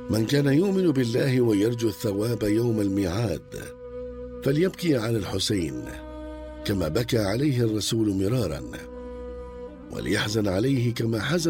من كان يؤمن بالله ويرجو الثواب يوم الميعاد فليبكي على الحسين كما بكى عليه الرسول مرارا، وليحزن عليه كما حزن